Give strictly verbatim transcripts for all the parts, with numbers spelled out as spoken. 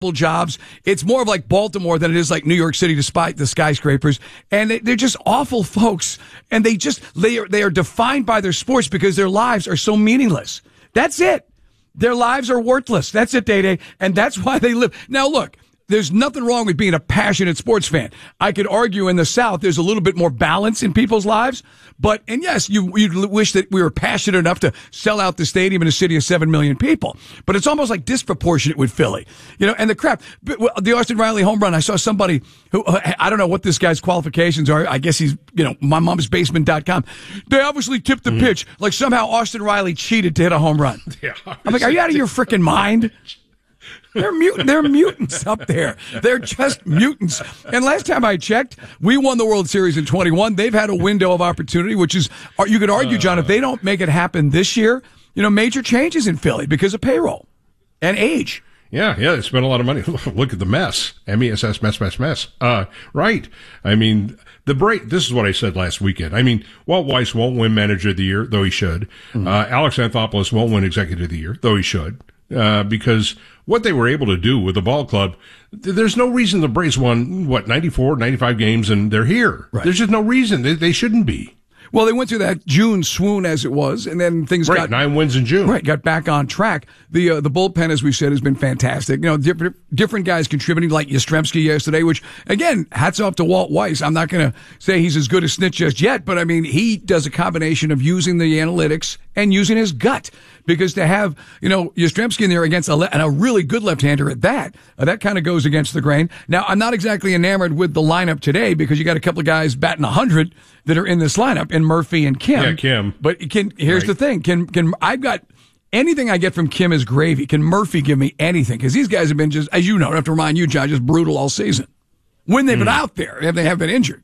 jobs. It's more of like Baltimore than it is like New York City, despite the skyscrapers. And they, they're just awful folks. And they just, they are, they are defined by their sports because their lives are so meaningless. That's it. Their lives are worthless. That's it, Day Day. And that's why they live. Now, look. There's nothing wrong with being a passionate sports fan. I could argue in the South there's a little bit more balance in people's lives. But, and yes, you you wish that we were passionate enough to sell out the stadium in a city of seven million people. But it's almost like disproportionate with Philly. You know, and the crap. The Austin Riley home run, I saw somebody who, I don't know what this guy's qualifications are. I guess he's, you know, my mom's basement dot com. They obviously tipped the mm. pitch. Like somehow Austin Riley cheated to hit a home run. Yeah, I'm like, are you out of your freaking mind? They're mutant. They're mutants up there. They're just mutants. And last time I checked, we won the World Series in twenty-one. They've had a window of opportunity, which is, you could argue, John, if they don't make it happen this year, you know, major changes in Philly because of payroll and age. Yeah, yeah, they spent a lot of money. Look at the mess. M E S S, mess, mess, mess. Uh, right. I mean, the break, this is what I said last weekend. I mean, Walt Weiss won't win Manager of the Year, though he should. Mm-hmm. Uh, Alex Anthopoulos won't win Executive of the Year, though he should. Uh, because what they were able to do with the ball club, th- there's no reason the Braves won, what, ninety-four, ninety-five games and they're here. Right. There's just no reason. They, they shouldn't be. Well, they went through that June swoon, as it was, and then things right, got nine wins in June. Right, got back on track. The uh, the bullpen, as we said, has been fantastic. You know, different different guys contributing, like Yastrzemski yesterday. Which again, hats off to Walt Weiss. I'm not going to say he's as good as Snitch just yet, but I mean, he does a combination of using the analytics and using his gut. Because to have, you know, Yastrzemski in there against a, le- and a really good left-hander at that, uh, that kind of goes against the grain. Now, I'm not exactly enamored with the lineup today because you got a couple of guys batting one hundred that are in this lineup, in Murphy and Kim. Yeah, Kim. But can, here's right. the thing. Can, can, I've got, anything I get from Kim is gravy. Can Murphy give me anything? Because these guys have been just, as you know, I don't have to remind you, John, just brutal all season. When they've mm. been out there, if they have been injured.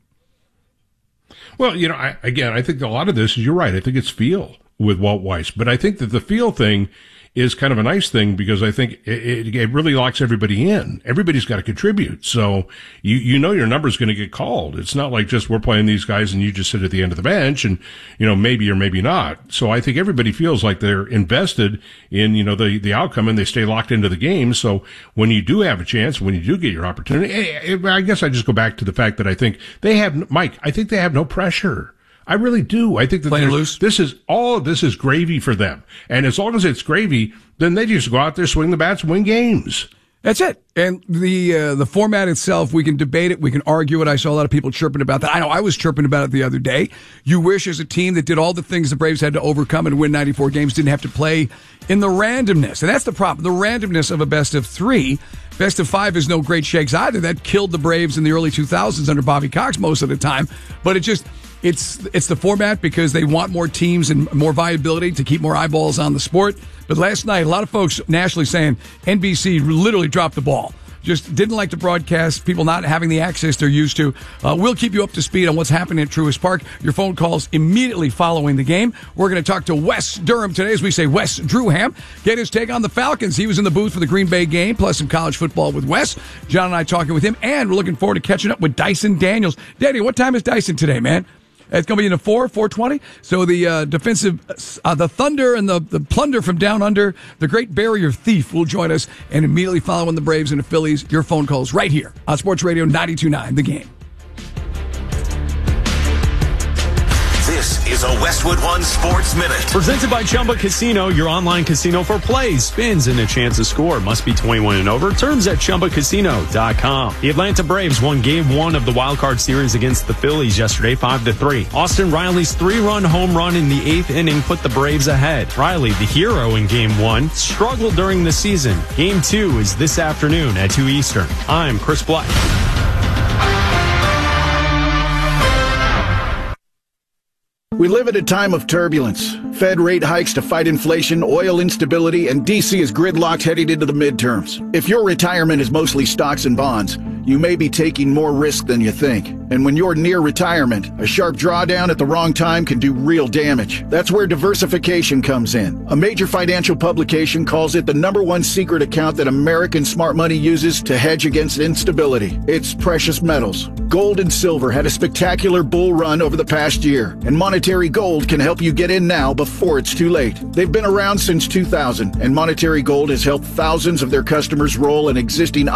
Well, you know, I, again, I think a lot of this is, you're right, I think it's feel with Walt Weiss. But I think that the feel thing is kind of a nice thing because I think it, it really locks everybody in. Everybody's got to contribute. So you, you know your number's going to get called. It's not like just we're playing these guys and you just sit at the end of the bench and, you know, maybe or maybe not. So I think everybody feels like they're invested in, you know, the, the outcome and they stay locked into the game. So when you do have a chance, when you do get your opportunity, I guess I just go back to the fact that I think they have, Mike, I think they have no pressure. I really do. I think that loose. This is all of this is gravy for them. And as long as it's gravy, then they just go out there, swing the bats, win games. That's it. And the uh, the format itself, we can debate it. We can argue it. I saw a lot of people chirping about that. I know I was chirping about it the other day. You wish as a team that did all the things the Braves had to overcome and win ninety-four games didn't have to play in the randomness. And that's the problem. The randomness of a best of three. Best of five is no great shakes either. That killed the Braves in the early two thousands under Bobby Cox most of the time. But it just... It's it's the format because they want more teams and more viability to keep more eyeballs on the sport. But last night, a lot of folks nationally saying N B C literally dropped the ball. Just didn't like the broadcast, people not having the access they're used to. Uh, we'll keep you up to speed on what's happening at Truist Park. Your phone calls immediately following the game. We're going to talk to Wes Durham today, as we say, Wes Drewham. Get his take on the Falcons. He was in the booth for the Green Bay game, plus some college football with Wes. John and I talking with him, and we're looking forward to catching up with Dyson Daniels. Daddy, what time is Dyson today, man? It's going to be in the four, four twenty. So the uh, defensive, uh, the Thunder and the, the plunder from down under, the Great Barrier Thief will join us. And immediately following the Braves and the Phillies, your phone calls right here on Sports Radio ninety-two point nine, The Game. This is a Westwood One Sports Minute. Presented by Chumba Casino, your online casino for plays, spins, and a chance to score. Must be twenty-one and over. Terms at Chumba Casino dot com. The Atlanta Braves won Game One of the Wild Card Series against the Phillies yesterday, five to three. Austin Riley's three-run home run in the eighth inning put the Braves ahead. Riley, the hero in Game One, struggled during the season. Game Two is this afternoon at two Eastern. I'm Chris Black. We live at a time of turbulence. Fed rate hikes to fight inflation, oil instability, and D C is gridlocked heading into the midterms. If your retirement is mostly stocks and bonds, you may be taking more risk than you think. And when you're near retirement, a sharp drawdown at the wrong time can do real damage. That's where diversification comes in. A major financial publication calls it the number one secret account that American smart money uses to hedge against instability. It's precious metals. Gold and silver had a spectacular bull run over the past year, and Monetary Gold can help you get in now before it's too late. They've been around since two thousand, and Monetary Gold has helped thousands of their customers roll an existing